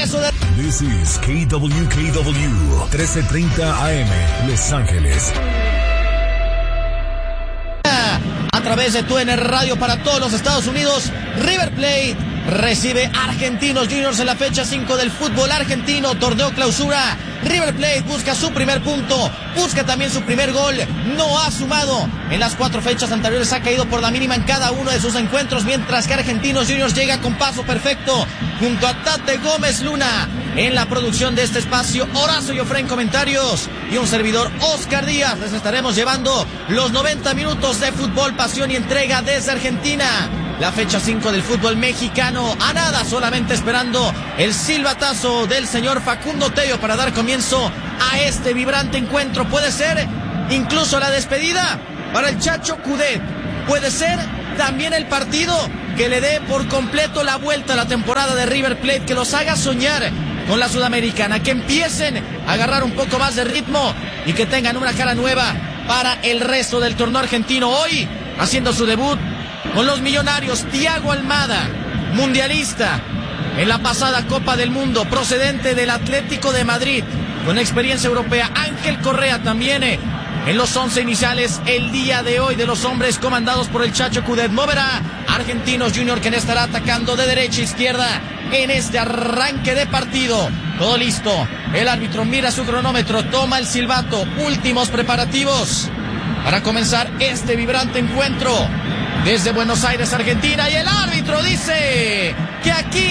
rezo de... This is KWKW 1330 AM, Los Ángeles. A través de TUN Radio para todos los Estados Unidos, River Plate recibe Argentinos Juniors en la fecha 5 del fútbol argentino, torneo clausura. River Plate busca su primer punto, busca también su primer gol. No ha sumado en las 4 fechas anteriores, ha caído por la mínima en cada uno de sus encuentros, mientras que Argentinos Juniors llega con paso perfecto junto a Tate Gómez Luna en la producción de este espacio, Horacio Joffre en comentarios y un servidor, Oscar Díaz. Les estaremos llevando los 90 minutos de fútbol, pasión y entrega desde Argentina. La fecha 5 del fútbol mexicano, a nada, solamente esperando el silbatazo del señor Facundo Tello para dar comienzo a este vibrante encuentro. Puede ser incluso la despedida para el Chacho Coudet. Puede ser también el partido que le dé por completo la vuelta a la temporada de River Plate, que los haga soñar con la Sudamericana, que empiecen a agarrar un poco más de ritmo y que tengan una cara nueva para el resto del torneo argentino. Hoy, haciendo su debut con los millonarios, Thiago Almada, mundialista en la pasada Copa del Mundo, procedente del Atlético de Madrid, con experiencia europea. Ángel Correa también en los 11 iniciales el día de hoy de los hombres comandados por el Chacho Coudet. Moverá Argentinos Junior, quien estará atacando de derecha a izquierda en este arranque de partido. Todo listo, el árbitro mira su cronómetro, toma el silbato, últimos preparativos para comenzar este vibrante encuentro desde Buenos Aires, Argentina, y el árbitro dice que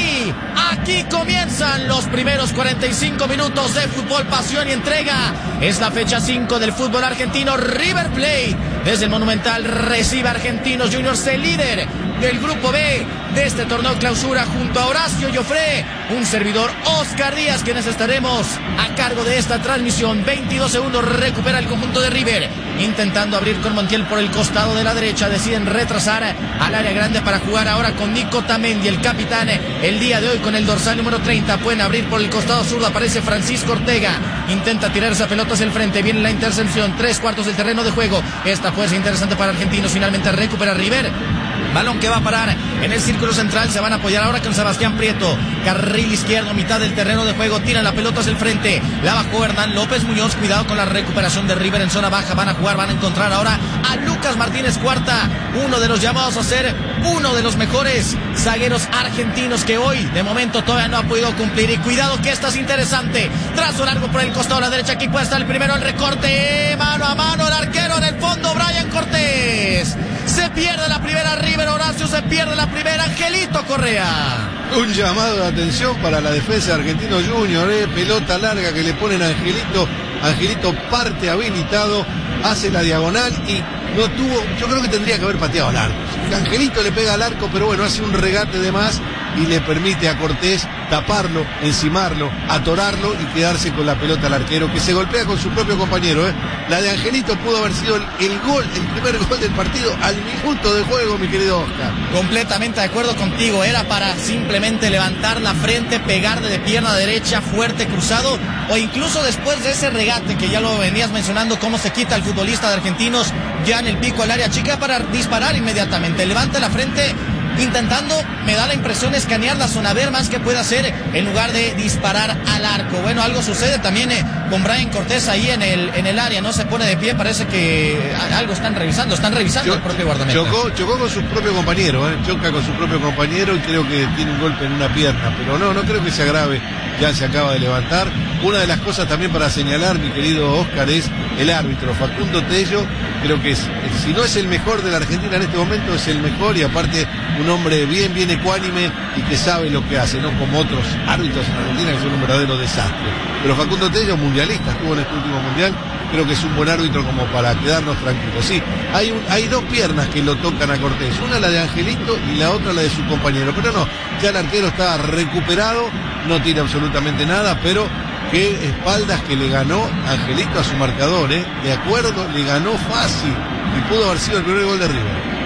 aquí comienzan los primeros 45 minutos de fútbol, pasión y entrega. Es la fecha 5 del fútbol argentino. River Plate desde el Monumental recibe a Argentinos Juniors, el líder del grupo B de este torneo clausura, junto a Horacio Joffre, un servidor, Oscar Díaz, quienes estaremos a cargo de esta transmisión. 22 segundos recupera el conjunto de River, intentando abrir con Montiel por el costado de la derecha. Deciden retrasar al área grande para jugar ahora con Nico Tamendi, el capitán el día de hoy con el dorsal número 30. Pueden abrir por el costado zurdo, aparece Francisco Ortega, intenta tirar esa pelota hacia el frente, viene la intercepción, 3/4 del terreno de juego. Esta puede ser interesante para Argentinos. Finalmente recupera River, balón que va a parar en el círculo central. Se van a apoyar ahora con Sebastián Prieto, carril izquierdo, mitad del terreno de juego. Tiran la pelota hacia el frente, la bajó Hernán López Muñoz. Cuidado con la recuperación de River en zona baja. Van a jugar, van a encontrar ahora a Lucas Martínez Cuarta, uno de los llamados a ser uno de los mejores zagueros argentinos, que hoy de momento todavía no ha podido cumplir. Y cuidado que esta es interesante, trazo largo por el costado a la derecha. Aquí puede estar el primero, el recorte mano a mano, el arquero en el fondo, Brian Cortés. Se pierde la primera River, Horacio, se pierde la primera. Angelito Correa. Un llamado de atención para la defensa de Argentinos Juniors, pelota larga que le ponen a Angelito. Angelito parte habilitado, hace la diagonal y no tuvo, yo creo que tendría que haber pateado al arco. Angelito le pega al arco, pero bueno, hace un regate de más y le permite a Cortés taparlo, encimarlo, atorarlo y quedarse con la pelota al arquero, que se golpea con su propio compañero. La de Angelito pudo haber sido el gol, el primer gol del partido al minuto de juego, mi querido Oscar. Completamente de acuerdo contigo, era para simplemente levantar la frente, pegarle de pierna derecha fuerte, cruzado, o incluso después de ese regate que ya lo venías mencionando, cómo se quita el futbolista de Argentinos ya en el pico al área chica para disparar inmediatamente. Levanta la frente, intentando, me da la impresión, escanear la zona, ver más que puede hacer en lugar de disparar al arco. Bueno, algo sucede también con Brian Cortés ahí en el área, no se pone de pie, parece que algo están revisando el propio guardameta. Chocó con su propio compañero, choca con su propio compañero y creo que tiene un golpe en una pierna, pero no creo que se agrave, ya se acaba de levantar. Una de las cosas también para señalar, mi querido Oscar, es el árbitro, Facundo Tello. Creo que si no es el mejor de la Argentina en este momento, es el mejor, y aparte un hombre bien ecuánime y que sabe lo que hace, no como otros árbitros en Argentina que son un verdadero desastre. Pero Facundo Tello, mundialista, estuvo en este último mundial, creo que es un buen árbitro como para quedarnos tranquilos. Sí, hay dos piernas que lo tocan a Cortés, una la de Angelito y la otra la de su compañero, pero no, ya el arquero está recuperado, no tiene absolutamente nada, pero qué espaldas que le ganó Angelito a su marcador, de acuerdo, le ganó fácil y pudo haber sido el primer gol de River.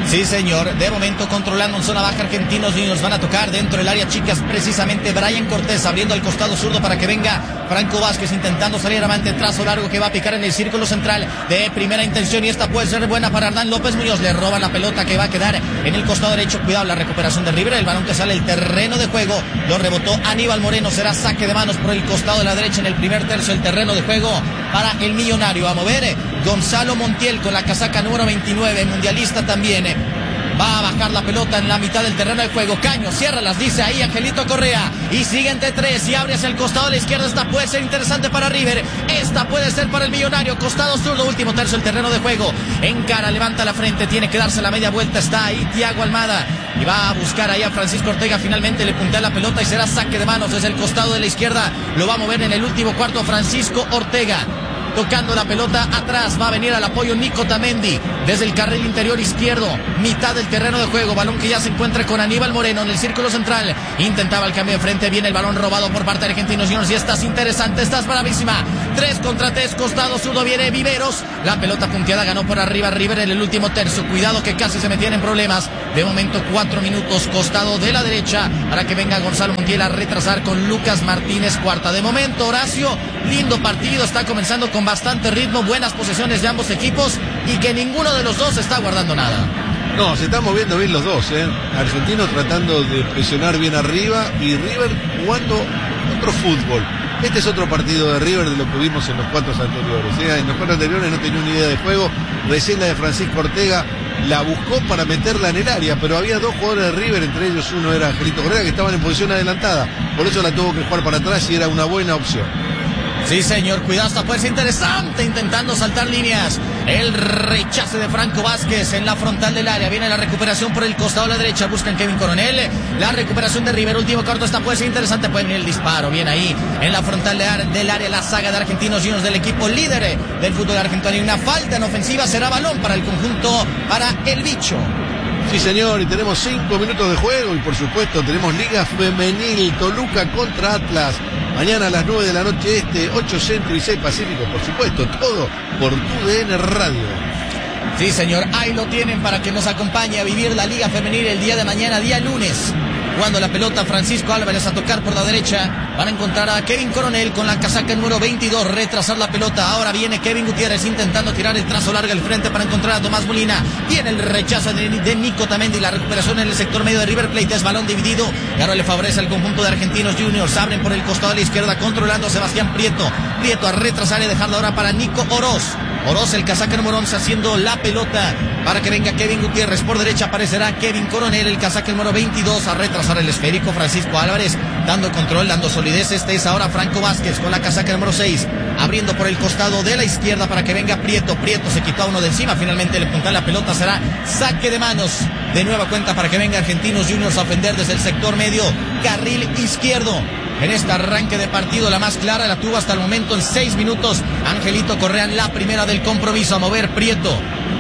Sí, señor. De momento controlando en zona baja Argentinos Juniors. Van a tocar dentro del área chicas precisamente Brian Cortés abriendo al costado zurdo para que venga Franco Vázquez intentando salir avante. Trazo largo que va a picar en el círculo central de primera intención y esta puede ser buena para Hernán López Muñoz. Le roban la pelota que va a quedar en el costado derecho. Cuidado la recuperación de River. El balón que sale el terreno de juego. Lo rebotó Aníbal Moreno. Será saque de manos por el costado de la derecha en el primer tercio del terreno de juego para el millonario. A mover Gonzalo Montiel con la casaca número 29. Mundialista también. Va a bajar la pelota en la mitad del terreno de juego. Caño, cierra las, dice ahí Angelito Correa. Y sigue entre tres y abre hacia el costado de la izquierda. Esta puede ser interesante para River. Esta puede ser para el millonario. Costado zurdo, último tercio del terreno de juego. Encara, levanta la frente, tiene que darse la media vuelta. Está ahí Thiago Almada. Y va a buscar ahí a Francisco Ortega. Finalmente le puntea la pelota y será saque de manos desde el costado de la izquierda. Lo va a mover en el último cuarto Francisco Ortega. Tocando la pelota atrás, va a venir al apoyo Nico Tamendi desde el carril interior izquierdo, mitad del terreno de juego, balón que ya se encuentra con Aníbal Moreno en el círculo central, intentaba el cambio de frente, viene el balón robado por parte de Argentinos Juniors y estás interesante, estás bravísima, 3 contra 3, costado zurdo viene Viveros, la pelota punteada ganó por arriba River en el último tercio, cuidado que casi se metían en problemas, de momento 4 minutos, costado de la derecha, para que venga Gonzalo Montiel a retrasar con Lucas Martínez Cuarta, de momento Horacio, lindo partido, está comenzando con bastante ritmo, buenas posesiones de ambos equipos y que ninguno de los dos está guardando nada. No, se están moviendo bien los dos, Argentino tratando de presionar bien arriba y River jugando otro fútbol. Este es otro partido de River de lo que vimos en los 4 anteriores. En los 4 anteriores no tenía una idea de juego, recién la de Francisco Ortega la buscó para meterla en el área, pero había 2 jugadores de River, entre ellos uno era Angelito Correa, que estaban en posición adelantada, por eso la tuvo que jugar para atrás y era una buena opción. Sí, señor, cuidado, esta puede ser interesante, intentando saltar líneas. El rechace de Franco Vázquez en la frontal del área. Viene la recuperación por el costado de la derecha. Buscan Kevin Coronel. La recuperación de River. Último cuarto. Esta puede ser interesante. Puede venir el disparo. Bien ahí en la frontal del área. La saga de Argentinos Juniors del equipo líder del fútbol argentino. Y una falta en ofensiva. Será balón para el conjunto, para el bicho. Sí, señor, y tenemos 5 minutos de juego y por supuesto tenemos Liga Femenil, Toluca contra Atlas. Mañana a las 9 de la noche 8 Centro y 6 Pacífico, por supuesto, todo por TUDN Radio. Sí, señor, ahí lo tienen para que nos acompañe a vivir la Liga Femenil el día de mañana, día lunes. Jugando la pelota Francisco Álvarez a tocar por la derecha. Van a encontrar a Kevin Coronel con la casaca número 22. Retrasar la pelota. Ahora viene Kevin Gutiérrez intentando tirar el trazo largo al frente para encontrar a Tomás Molina. Viene el rechazo de Nico Tamendi. La recuperación en el sector medio de River Plate. Es balón dividido. Y ahora le favorece al conjunto de Argentinos Juniors. Abren por el costado de la izquierda controlando a Sebastián Prieto. Prieto a retrasar y dejarla ahora para Nico Oroz. Oroz, el casaca número 11, haciendo la pelota para que venga Kevin Gutiérrez. Por derecha aparecerá Kevin Coronel, el casaca número 22, a retrasar el esférico. Francisco Álvarez dando control, dando solidez. Este es ahora Franco Vázquez con la casaca número 6, abriendo por el costado de la izquierda para que venga Prieto. Prieto se quitó a uno de encima, finalmente le punta la pelota. Será saque de manos de nueva cuenta para que venga Argentinos Juniors a ofender desde el sector medio, carril izquierdo. En este arranque de partido, la más clara la tuvo hasta el momento en 6 minutos. Angelito Correa en la primera del compromiso, a mover Prieto.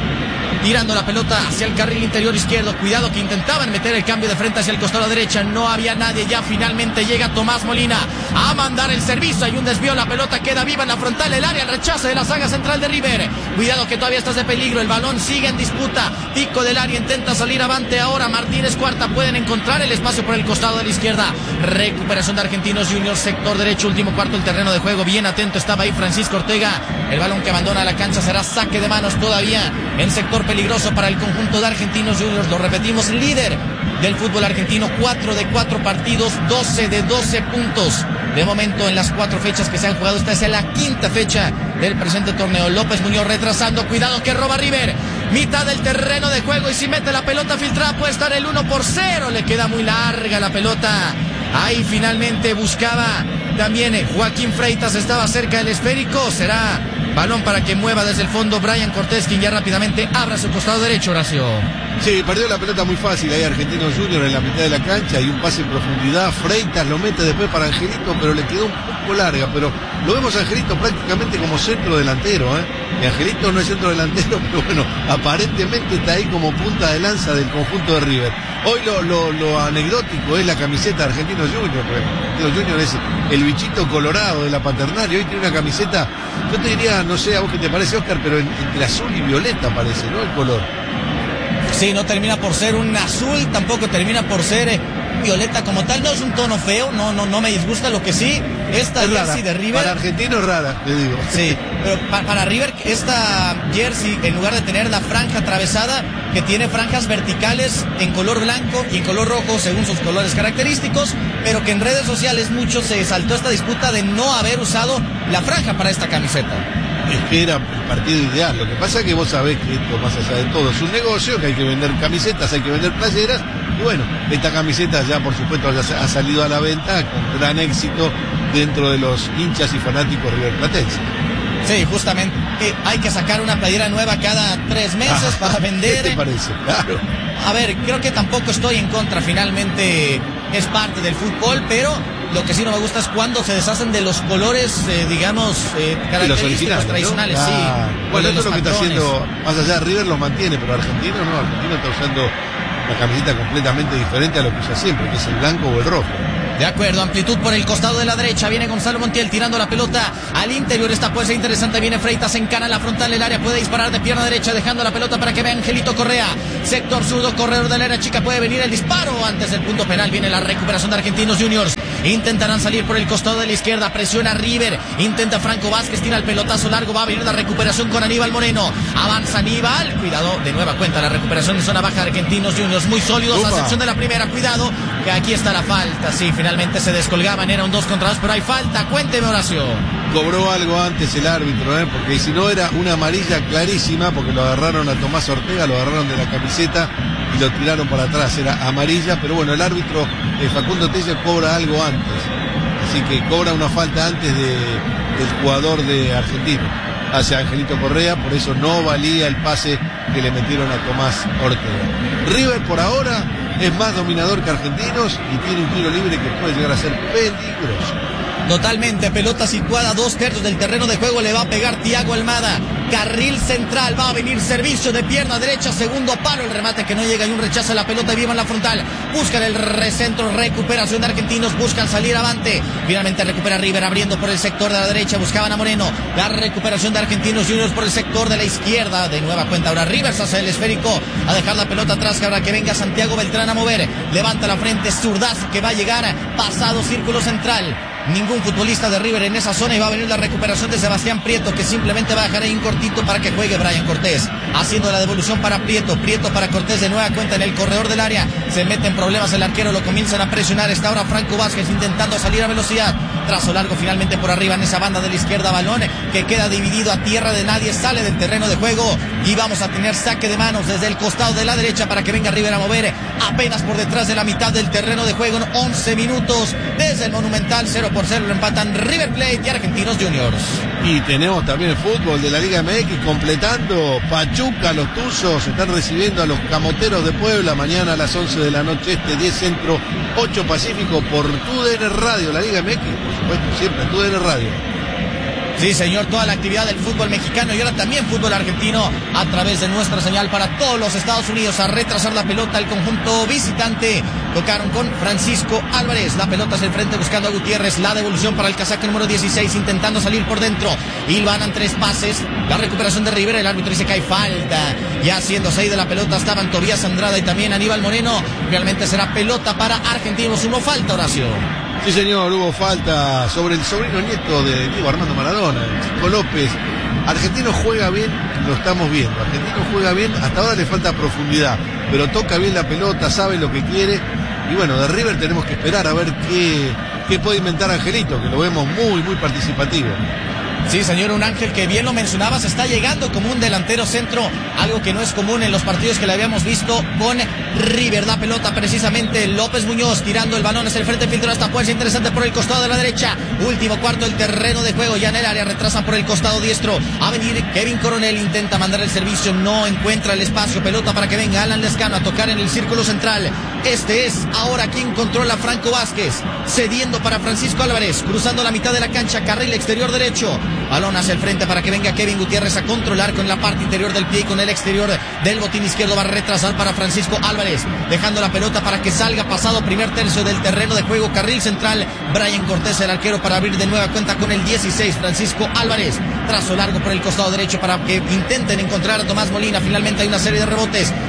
Tirando la pelota hacia el carril interior izquierdo. Cuidado que intentaban meter el cambio de frente hacia el costado de la derecha. No había nadie. Ya finalmente llega Tomás Molina a mandar el servicio. Hay un desvío. La pelota queda viva en la frontal del área. El rechazo de la saga central de River. Cuidado que todavía estás de peligro. El balón sigue en disputa. Pico del área. Intenta salir avante ahora. Martínez Cuarta. Pueden encontrar el espacio por el costado de la izquierda. Recuperación de Argentinos Juniors. Sector derecho. Último cuarto del terreno de juego. Bien atento estaba ahí Francisco Ortega. El balón que abandona la cancha será saque de manos todavía en sector peligroso para el conjunto de Argentinos Juniors. Lo repetimos, líder del fútbol argentino, 4 de 4 partidos, 12 de 12 puntos. De momento en las 4 fechas que se han jugado, esta es la 5ª fecha del presente torneo. López Muñoz retrasando, cuidado que roba River. Mitad del terreno de juego y si mete la pelota filtrada puede estar el 1-0. Le queda muy larga la pelota. Ahí finalmente buscaba también Joaquín Freitas, estaba cerca del esférico. Será balón para que mueva desde el fondo Brian Cortés, quien ya rápidamente abra su costado derecho, Horacio. Sí, perdió la pelota muy fácil ahí Argentinos Juniors en la mitad de la cancha y un pase en profundidad. Freitas lo mete después para Angelito, pero le quedó un poco larga. Pero lo vemos a Angelito prácticamente como centro delantero, Y Angelito no es centro delantero, pero bueno, aparentemente está ahí como punta de lanza del conjunto de River. Hoy lo anecdótico es la camiseta de Argentinos Juniors, porque Argentinos Juniors es el bichito colorado de la Paternaria. Hoy tiene una camiseta, yo te diría, no sé a vos qué te parece, Oscar, pero entre azul y violeta parece, ¿no? El color. Sí, no termina por ser un azul, tampoco termina por ser violeta como tal. No es un tono feo, no me disgusta. Lo que sí, esta es jersey rara. de River... Para argentino es rara, te digo. Sí, pero para River esta jersey, en lugar de tener la franja atravesada, que tiene franjas verticales en color blanco y en color rojo según sus colores característicos, pero que en redes sociales mucho se saltó esta disputa de no haber usado la franja para esta camiseta. Es que era el partido ideal. Lo que pasa es que vos sabés que esto, más allá de todo, es un negocio, que hay que vender camisetas, hay que vender playeras. Y bueno, esta camiseta ya por supuesto ya ha salido a la venta con gran éxito dentro de los hinchas y fanáticos riverplatenses. Sí, justamente. Hay que sacar una playera nueva cada 3 meses para vender. ¿Qué te parece? Claro. A ver, creo que tampoco estoy en contra, finalmente es parte del fútbol, pero lo que sí no me gusta es cuando se deshacen de los colores, característicos, los originales, tradicionales, ¿no? sí. Bueno, esto es lo que patrones. está haciendo, más allá de River lo mantiene, pero Argentino no, Argentino está usando una camiseta completamente diferente a lo que usa siempre, que es el blanco o el rojo. De acuerdo, amplitud por el costado de la derecha. Viene Gonzalo Montiel tirando la pelota al interior. Esta puede ser interesante. Viene Freitas, encana la frontal del área. Puede disparar de pierna derecha, dejando la pelota para que vea Angelito Correa. Sector zurdo, corredor del área chica. Puede venir el disparo antes del punto penal. Viene la recuperación de Argentinos Juniors. Intentarán salir por el costado de la izquierda. Presiona River. Intenta Franco Vázquez. Tira el pelotazo largo. Va a venir la recuperación con Aníbal Moreno. Avanza Aníbal. Cuidado, de nueva cuenta la recuperación en zona baja de Argentinos Juniors. Muy sólidos, a excepción de la primera. Cuidado, que aquí está la falta. Sí, finalmente se descolgaban, era un 2 contra 2, pero hay falta. Cuénteme, Horacio. Cobró algo antes el árbitro, porque si no era una amarilla clarísima, porque lo agarraron a Tomás Ortega, lo agarraron de la camiseta y lo tiraron para atrás, era amarilla, pero bueno, el árbitro Facundo Tella cobra algo antes, así que cobra una falta antes del jugador de Argentino hacia Angelito Correa, por eso no valía el pase que le metieron a Tomás Ortega. River por ahora es más dominador que Argentinos y tiene un tiro libre que puede llegar a ser peligroso. Totalmente, pelota situada a 2/3 del terreno de juego, le va a pegar Thiago Almada. Carril central, va a venir servicio de pierna derecha, segundo palo, el remate que no llega y un rechazo a la pelota y viva en la frontal. Buscan el recentro, recuperación de Argentinos, buscan salir avante. Finalmente recupera River abriendo por el sector de la derecha, buscaban a Moreno. La recuperación de Argentinos Juniors por el sector de la izquierda. De nueva cuenta ahora Rivers hace el esférico, a dejar la pelota atrás, que ahora que venga Santiago Beltrán a mover. Levanta la frente, zurdazo que va a llegar, pasado círculo central. Ningún futbolista de River en esa zona y va a venir la recuperación de Sebastián Prieto, que simplemente va a dejar ahí un cortito para que juegue Brian Cortés. Haciendo la devolución para Prieto, Prieto para Cortés de nueva cuenta en el corredor del área. Se mete en problemas el arquero, lo comienzan a presionar. Está ahora Franco Vázquez intentando salir a velocidad. Trazo largo finalmente por arriba en esa banda de la izquierda, balón que queda dividido a tierra de nadie, sale del terreno de juego y vamos a tener saque de manos desde el costado de la derecha para que venga River a mover apenas por detrás de la mitad del terreno de juego en 11 minutos desde el Monumental. 0-0 lo empatan River Plate y Argentinos Juniors. Y tenemos también fútbol de la Liga MX completando. Pachuca, los Tuzos están recibiendo a los Camoteros de Puebla mañana a las 11 de la noche 10 Centro, 8 Pacífico por TUDN Radio, la Liga MX, por supuesto, siempre en TUDN Radio. Sí, señor, toda la actividad del fútbol mexicano y ahora también fútbol argentino a través de nuestra señal para todos los Estados Unidos. A retrasar la pelota el conjunto visitante. Tocaron con Francisco Álvarez. La pelota hacia el frente buscando a Gutiérrez. La devolución para el casaco número 16 intentando salir por dentro. Hilvanan 3 pases. La recuperación de Rivera. El árbitro dice que hay falta. Ya haciéndose ahí de la pelota estaban Tobías Andrada y también Aníbal Moreno. Realmente será pelota para Argentinos. Hubo falta, Horacio. Sí, señor, hubo falta sobre el sobrino nieto de Diego Armando Maradona, Chico López. Argentino juega bien, lo estamos viendo. Argentino juega bien, hasta ahora le falta profundidad, pero toca bien la pelota, sabe lo que quiere. Y bueno, de River tenemos que esperar a ver qué puede inventar Angelito, que lo vemos muy, muy participativo. Sí, señor, un Ángel que bien lo mencionabas, está llegando como un delantero centro, algo que no es común en los partidos que le habíamos visto con River. La pelota precisamente López Muñoz tirando el balón hacia el frente, filtró esta fuerza interesante por el costado de la derecha. Último cuarto del terreno de juego, ya en el área, retrasan por el costado diestro. A venir Kevin Coronel, intenta mandar el servicio, no encuentra el espacio. Pelota para que venga Alan Lescano a tocar en el círculo central. Este es ahora quien controla Franco Vázquez, cediendo para Francisco Álvarez, cruzando la mitad de la cancha, carril exterior derecho. Balón hacia el frente para que venga Kevin Gutiérrez a controlar con la parte interior del pie y con el exterior del botín izquierdo. Va a retrasar para Francisco Álvarez, dejando la pelota para que salga pasado primer tercio del terreno de juego. Carril central, Brian Cortés, el arquero, para abrir de nueva cuenta con el 16, Francisco Álvarez. Trazo largo por el costado derecho para que intenten encontrar a Tomás Molina. Finalmente hay una serie de rebotes.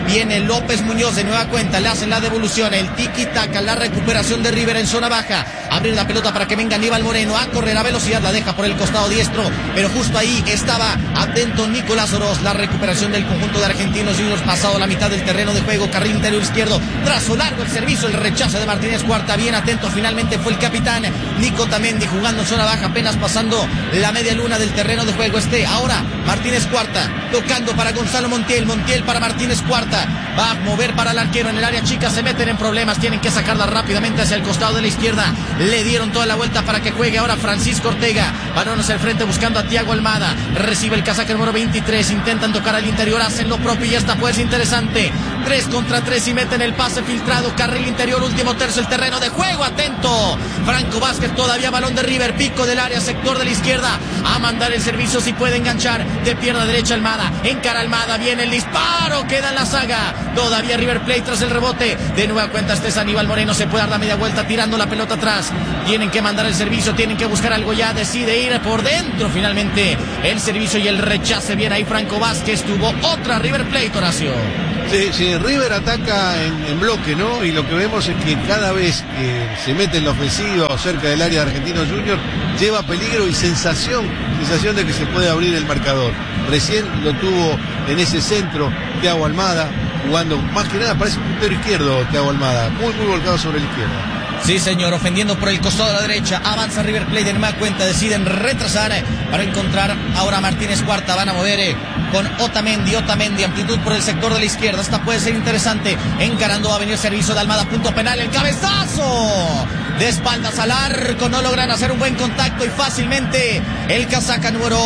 Viene López Muñoz de nueva cuenta, le hacen la devolución, el tiki-taka, la recuperación de River en zona baja. Abrir la pelota para que venga Aníbal Moreno a correr a velocidad, la deja por el costado diestro, pero justo ahí estaba atento Nicolás Oroz. La recuperación del conjunto de Argentinos Juniors, pasado la mitad del terreno de juego, carril interior izquierdo, trazo largo el servicio, el rechazo de Martínez Cuarta, bien atento, finalmente fue el capitán Nico Tamendi jugando en zona baja, apenas pasando la media luna del terreno de juego. Ahora Martínez Cuarta tocando para Gonzalo Montiel, Montiel para Martínez Cuarta, va a mover para el arquero en el área chica, se meten en problemas, tienen que sacarla rápidamente hacia el costado de la izquierda, le dieron toda la vuelta para que juegue ahora Francisco Ortega, balón hacia el frente buscando a Thiago Almada, recibe el casaca número 23, intentan tocar al interior, hacen lo propio y esta puede ser interesante, 3 contra 3 y meten el pase filtrado, carril interior, último tercio, el terreno de juego, atento Franco Vázquez, todavía balón de River, pico del área, sector de la izquierda, a mandar el servicio si puede enganchar, de pierna derecha Almada, encara Almada, viene el disparo, queda en la saga, todavía River Plate tras el rebote, de nueva cuenta Aníbal Moreno, se puede dar la media vuelta tirando la pelota atrás, tienen que mandar el servicio, tienen que buscar algo ya, decide ir por dentro, finalmente el servicio y el rechace, bien ahí Franco Vázquez, tuvo otra River Plate, Horacio. Sí, River ataca en bloque, ¿no? Y lo que vemos es que cada vez que se mete en la ofensiva o cerca del área de Argentinos Juniors, lleva peligro y sensación de que se puede abrir el marcador. Recién lo tuvo en ese centro Thiago Almada, jugando más que nada, parece un puntero izquierdo Thiago Almada, muy volcado sobre la izquierda. Sí, señor, ofendiendo por el costado de la derecha, avanza River Plate de nueva cuenta, deciden retrasar para encontrar ahora Martínez Cuarta, van a mover con Otamendi, amplitud por el sector de la izquierda, esta puede ser interesante, encarando va a venir servicio de Almada, punto penal, el cabezazo, de espaldas al arco, no logran hacer un buen contacto y fácilmente el casaca número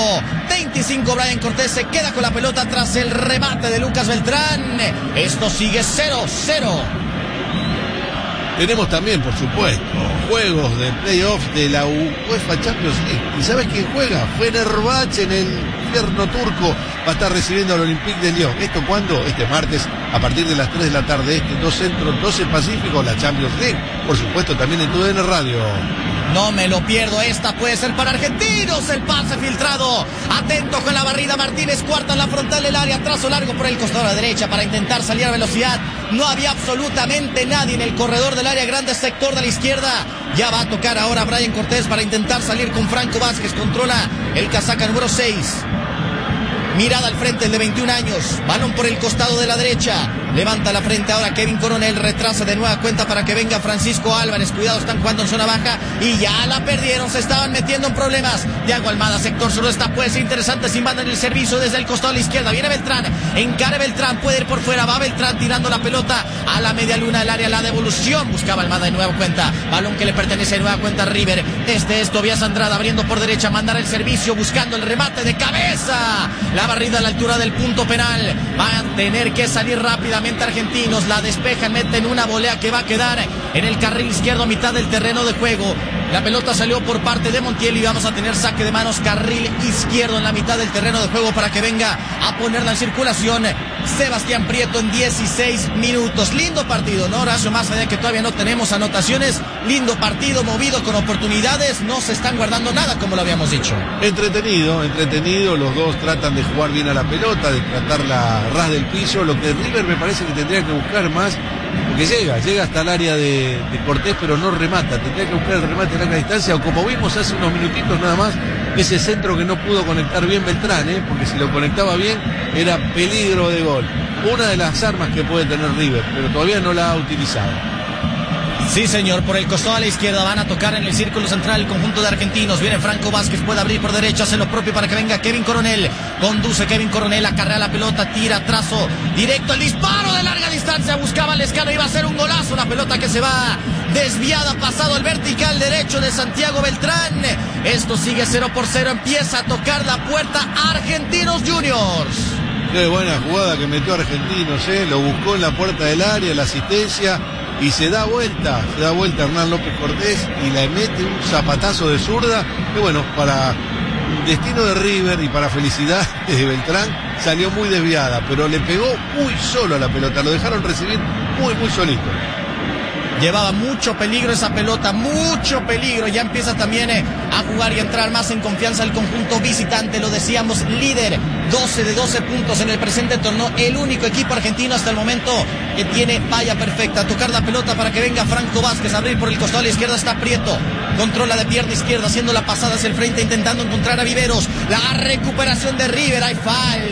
25, Brian Cortés, se queda con la pelota tras el remate de Lucas Beltrán, esto sigue 0-0. Tenemos también, por supuesto, juegos de playoffs de la UEFA Champions League. ¿Y sabes quién juega? Fenerbahce en el infierno turco. Va a estar recibiendo al Olympique de Lyon. ¿Esto cuándo? Este martes, a partir de las 3 de la tarde. 2 Centro, 12 Pacífico, la Champions League. Por supuesto, también en TUDN Radio. No me lo pierdo, esta puede ser para Argentinos, el pase filtrado, atento con la barrida Martínez Cuarta en la frontal del área, trazo largo por el costado a la derecha para intentar salir a velocidad, no había absolutamente nadie en el corredor del área grande, sector de la izquierda, ya va a tocar ahora Brian Cortés para intentar salir con Franco Vázquez, controla el casaca número 6. Mirada al frente, el de 21 años. Balón por el costado de la derecha. Levanta la frente ahora Kevin Coronel. Retrasa de nueva cuenta para que venga Francisco Álvarez. Cuidado, están jugando en zona baja. Y ya la perdieron. Se estaban metiendo en problemas. Thiago Almada, sector sur. Esta puede ser interesante. Sin banda en el servicio desde el costado de la izquierda. Viene Beltrán. Encare Beltrán. Puede ir por fuera. Va Beltrán tirando la pelota a la media luna del área. La devolución. Buscaba Almada de nueva cuenta. Balón que le pertenece de nueva cuenta a River. Este es Tobias Andrada abriendo por derecha. Mandar el servicio. Buscando el remate de cabeza. La barrida a la altura del punto penal. Van a tener que salir rápidamente Argentinos. La despejan, meten una volea que va a quedar en el carril izquierdo a mitad del terreno de juego. La pelota salió por parte de Montiel y vamos a tener saque de manos carril izquierdo en la mitad del terreno de juego para que venga a ponerla en circulación Sebastián Prieto en 16 minutos. Lindo partido, ¿no, Horacio? Más allá de que todavía no tenemos anotaciones, lindo partido, movido con oportunidades, no se están guardando nada como lo habíamos dicho. Entretenido, los dos tratan de jugar bien a la pelota, de tratarla a ras del piso, lo que River me parece que tendría que buscar más, porque llega hasta el área de Cortés, pero no remata, tendría que buscar el remate a larga distancia, o como vimos hace unos minutitos nada más, ese centro que no pudo conectar bien Beltrán, porque si lo conectaba bien era peligro de gol. Una de las armas que puede tener River, pero todavía no la ha utilizado. Sí, señor, por el costado a la izquierda van a tocar en el círculo central el conjunto de Argentinos. Viene Franco Vázquez, puede abrir por derecha, hace lo propio para que venga Kevin Coronel. Conduce Kevin Coronel, acarrea la pelota, tira, trazo, directo, el disparo de larga distancia, buscaba Lescano, iba a ser un golazo, una pelota que se va desviada, pasado el vertical derecho de Santiago Beltrán. Esto sigue 0-0, empieza a tocar la puerta Argentinos Juniors. Qué buena jugada que metió Argentinos, lo buscó en la puerta del área, la asistencia. Y se da vuelta Hernán López Cortés y le mete un zapatazo de zurda, que bueno, para destino de River y para felicidad de Beltrán, salió muy desviada, pero le pegó muy solo a la pelota, lo dejaron recibir muy solito. Llevaba mucho peligro esa pelota, mucho peligro. Ya empieza también a jugar y a entrar más en confianza el conjunto visitante. Lo decíamos, líder, 12 de 12 puntos en el presente torneo. El único equipo argentino hasta el momento que tiene valla perfecta. Tocar la pelota para que venga Franco Vázquez. Abrir por el costado a la izquierda está Prieto. Controla de pierna izquierda, haciendo la pasada hacia el frente, intentando encontrar a Viveros. La recuperación de River. Hay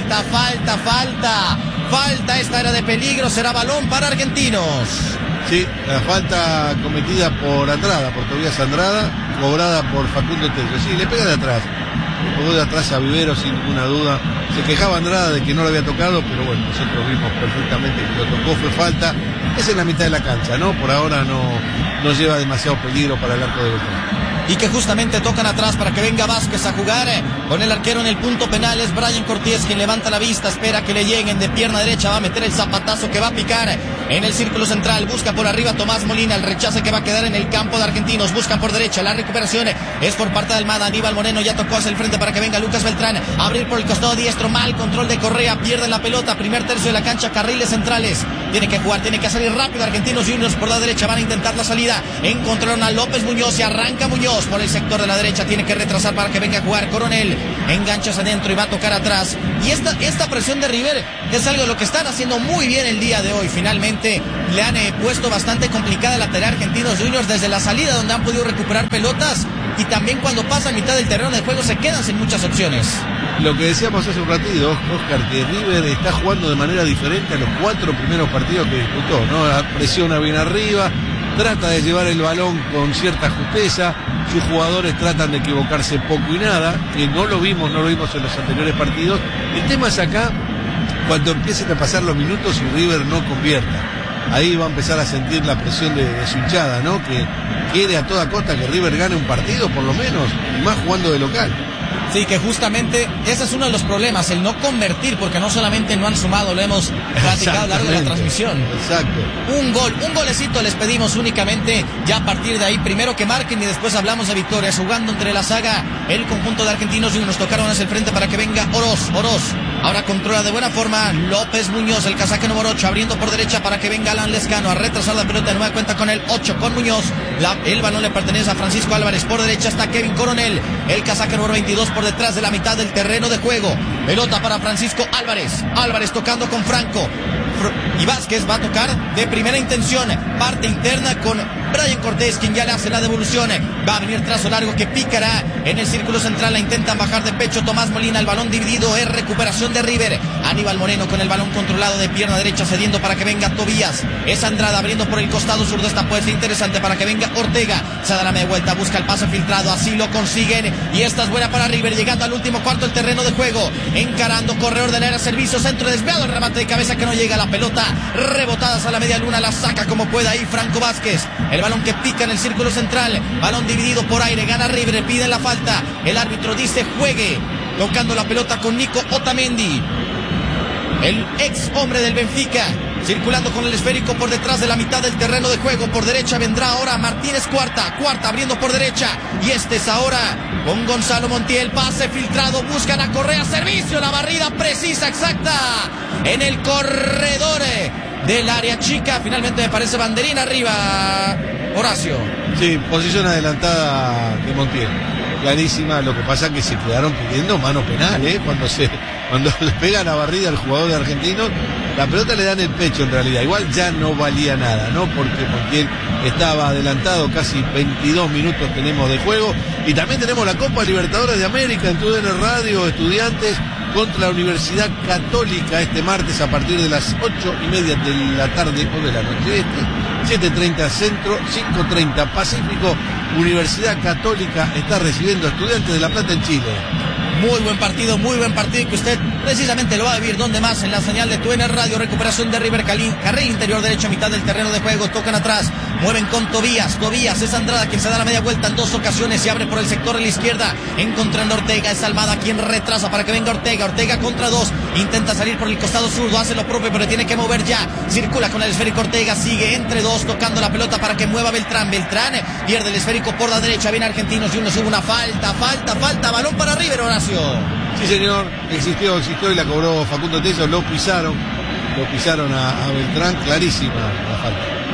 falta. Esta era de peligro. Será balón para Argentinos. Sí, la falta cometida por Andrada, por Tobías Andrada, cobrada por Facundo Tello. Sí, le pega de atrás. Le pegó de atrás a Viveros sin ninguna duda. Se quejaba Andrada de que no lo había tocado, pero bueno, nosotros vimos perfectamente que lo tocó, fue falta. Es en la mitad de la cancha, ¿no? Por ahora no lleva demasiado peligro para el arco de Beltrán. Y que justamente tocan atrás para que venga Vázquez a jugar con el arquero en el punto penal. Es Brian Cortés quien levanta la vista, espera que le lleguen de pierna derecha, va a meter el zapatazo que va a picar en el círculo central, busca por arriba Tomás Molina, el rechace que va a quedar en el campo de Argentinos, buscan por derecha, la recuperación es por parte de Almada. Aníbal Moreno ya tocó hacia el frente para que venga Lucas Beltrán, abrir por el costado diestro, mal control de Correa, pierde la pelota, primer tercio de la cancha, carriles centrales, tiene que jugar, tiene que salir rápido Argentinos Juniors por la derecha, van a intentar la salida, encontraron a López Muñoz y arranca Muñoz por el sector de la derecha, tiene que retrasar para que venga a jugar Coronel, enganchas adentro y va a tocar atrás. Y esta presión de River es algo de lo que están haciendo muy bien el día de hoy. Finalmente le han puesto bastante complicada la tarea a Argentinos Juniors desde la salida, donde han podido recuperar pelotas, y también cuando pasan mitad del terreno de juego se quedan sin muchas opciones. Lo que decíamos hace un ratito, Oscar, que River está jugando de manera diferente a los 4 primeros partidos que disputó, ¿no? Presiona bien arriba, trata de llevar el balón con cierta justeza, sus jugadores tratan de equivocarse poco y nada, que no lo vimos en los anteriores partidos. El tema es acá, cuando empiecen a pasar los minutos y River no convierta. Ahí va a empezar a sentir la presión de su hinchada, ¿no? Que quiere a toda costa que River gane un partido, por lo menos, y más jugando de local. Sí, que justamente ese es uno de los problemas, el no convertir, porque no solamente no han sumado, lo hemos platicado a lo largo de la transmisión. Exacto. Un golecito les pedimos únicamente, ya a partir de ahí, primero que marquen y después hablamos de victorias, jugando entre la saga el conjunto de Argentinos y nos tocaron hacia el frente para que venga Oroz. Ahora controla de buena forma López Muñoz, el casaque número 8, abriendo por derecha para que venga Alan Lescano a retrasar la pelota, de nueva cuenta con el 8, con Muñoz. El balón le pertenece a Francisco Álvarez, por derecha está Kevin Coronel, el casaque número 22 por detrás de la mitad del terreno de juego. Pelota para Francisco Álvarez tocando con Franco. Y Vázquez va a tocar de primera intención, parte interna con Brian Cortés, quien ya le hace la devolución. Va a venir trazo largo que picará en el círculo central, la intentan bajar de pecho Tomás Molina, el balón dividido, es recuperación de River. Aníbal Moreno con el balón controlado de pierna derecha, cediendo para que venga Tobías. Es Andrada abriendo por el costado sur de esta puesta interesante para que venga Ortega. Se da la media vuelta, busca el pase filtrado, así lo consiguen. Y esta es buena para River, llegando al último cuarto del terreno de juego. Encarando, corredor del área, servicio, centro desviado, el remate de cabeza que no llega a la pelota. Rebotadas a la media luna, la saca como puede ahí Franco Vázquez. El balón que pica en el círculo central, balón dividido por aire, gana River, pide la falta. El árbitro dice juegue, tocando la pelota con Nico Otamendi, el ex hombre del Benfica, circulando con el esférico por detrás de la mitad del terreno de juego. Por derecha vendrá ahora Martínez Cuarta abriendo por derecha, y este es ahora con Gonzalo Montiel, pase filtrado, buscan a Correa, servicio, la barrida precisa, exacta, en el corredor del área chica. Finalmente me parece banderín arriba, Horacio. Sí, posición adelantada de Montiel, clarísima. Lo que pasa es que se quedaron pidiendo mano penal, cuando le pega la barrida al jugador de Argentinos, la pelota le da en el pecho en realidad. Igual ya no valía nada, ¿no? Porque Montiel estaba adelantado, casi 22 minutos tenemos de juego. Y también tenemos la Copa Libertadores de América en TUDN Radio, Estudiantes contra la Universidad Católica este martes a partir de las 8:30 de la tarde o de la noche 7:30 Centro, 5:30 Pacífico. Universidad Católica está recibiendo a Estudiantes de La Plata en Chile. Muy buen partido que usted precisamente lo va a vivir donde más, en la señal de TUDN Radio. Recuperación de River, carril interior derecho a mitad del terreno de juego, tocan atrás, mueven con Tobías es Andrada quien se da la media vuelta en 2 ocasiones y abre por el sector de la izquierda, encontrando a Ortega, es Almada quien retrasa para que venga Ortega contra 2, intenta salir por el costado zurdo, hace lo propio pero tiene que mover ya, circula con el esférico Ortega, sigue entre 2 tocando la pelota para que mueva Beltrán pierde el esférico por la derecha, viene Argentinos y uno sube una falta, balón para River, Horacio. Sí, señor, existió y la cobró Facundo Tello, lo pisaron a Beltrán, clarísima la falta.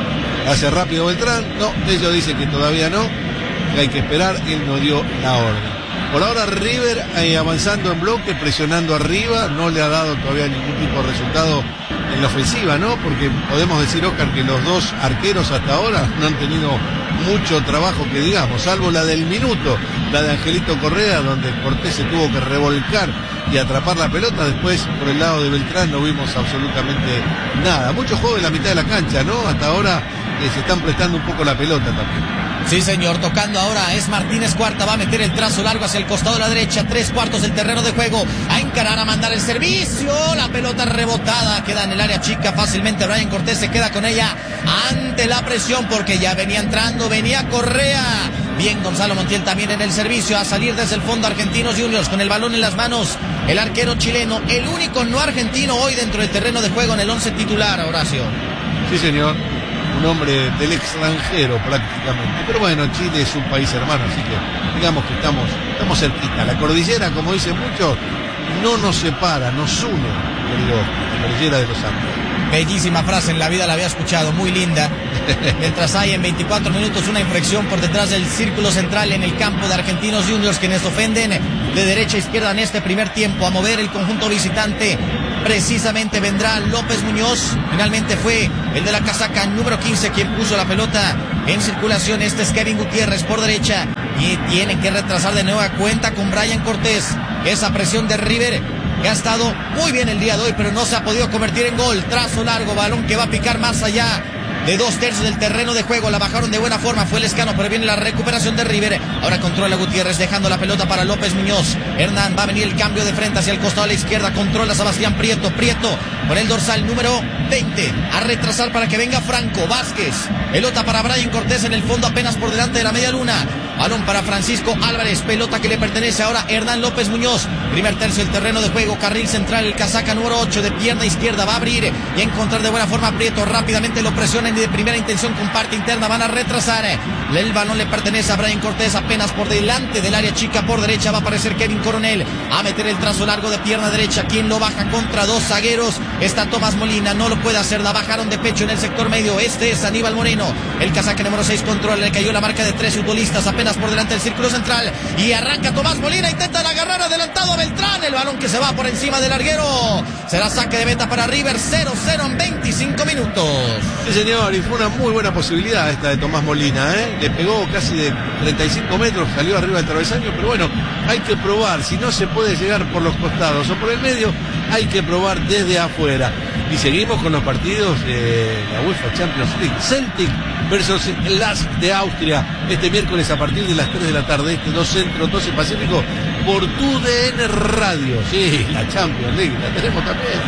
Hace rápido Beltrán, no, ellos dicen que todavía no, que hay que esperar, él no dio la orden. Por ahora River avanzando en bloque, presionando arriba, no le ha dado todavía ningún tipo de resultado en la ofensiva, ¿no? Porque podemos decir, Oscar, que los dos arqueros hasta ahora no han tenido mucho trabajo que digamos, salvo la del minuto, la de Angelito Correa, donde Cortés se tuvo que revolcar y atrapar la pelota. Después, por el lado de Beltrán, no vimos absolutamente nada. Mucho juego en la mitad de la cancha, ¿no? Hasta ahora se están prestando un poco la pelota también. Sí, señor, tocando ahora es Martínez Cuarta, va a meter el trazo largo hacia el costado de la derecha, 3/4 del terreno de juego, a encarar, a mandar el servicio, la pelota rebotada, queda en el área chica fácilmente, Brian Cortés se queda con ella ante la presión porque ya venía entrando, venía Correa. Bien, Gonzalo Montiel también en el servicio, a salir desde el fondo Argentinos Juniors con el balón en las manos, el arquero chileno, el único no argentino hoy dentro del terreno de juego en el 11 titular, Horacio. Sí, señor. Un hombre del extranjero prácticamente, pero bueno, Chile es un país hermano, así que digamos que estamos cerquita. La cordillera, como dicen muchos, no nos separa, nos une, querido, la cordillera de los Andes. Bellísima frase, en la vida la había escuchado, muy linda. Mientras hay en 24 minutos una infracción por detrás del círculo central en el campo de Argentinos Juniors, quienes ofenden de derecha a izquierda en este primer tiempo, a mover el conjunto visitante. Precisamente vendrá López Muñoz, finalmente fue el de la casaca número 15 quien puso la pelota en circulación. Este es Kevin Gutiérrez por derecha y tienen que retrasar de nueva cuenta con Brian Cortés. Esa presión de River que ha estado muy bien el día de hoy, pero no se ha podido convertir en gol. Trazo largo, balón que va a picar más allá de 2/3 del terreno de juego. La bajaron de buena forma, fue Lescano, pero viene la recuperación de River. Ahora controla Gutiérrez, dejando la pelota para López Muñoz. Hernán, va a venir el cambio de frente hacia el costado a la izquierda, controla Sebastián Prieto. Prieto con el dorsal número 20, a retrasar para que venga Franco Vázquez. Pelota para Brian Cortés en el fondo, apenas por delante de la media luna. Balón para Francisco Álvarez, pelota que le pertenece ahora a Hernán López Muñoz. Primer tercio del terreno de juego, carril central, el casaca número 8 de pierna izquierda, va a abrir y a encontrar de buena forma a Prieto. Rápidamente lo presionan de primera intención con parte interna, van a retrasar. El balón le pertenece a Brian Cortés, apenas por delante del área chica por derecha. Va a aparecer Kevin Coronel a meter el trazo largo de pierna derecha. Quien lo baja contra dos zagueros está Tomás Molina, no lo puede hacer, la bajaron de pecho en el sector medio. Este es Aníbal Moreno, el casaca número 6 controla, le cayó la marca de 3 futbolistas apenas por delante del círculo central y arranca Tomás Molina, intenta agarrar adelantado a Beltrán, el balón que se va por encima del larguero. Será saque de meta para River, 0-0 en 25 minutos. Sí, señor, y fue una muy buena posibilidad esta de Tomás Molina, le pegó casi de 35 metros, salió arriba del travesaño, pero bueno, hay que probar, si no se puede llegar por los costados o por el medio, hay que probar desde afuera. Y seguimos con los partidos de la UEFA Champions League. Celtic versus Lask de Austria, este miércoles a partir de las 3 de la tarde, 2 Centro, 12 Pacífico, por TUDN Radio. Sí, la Champions League, la tenemos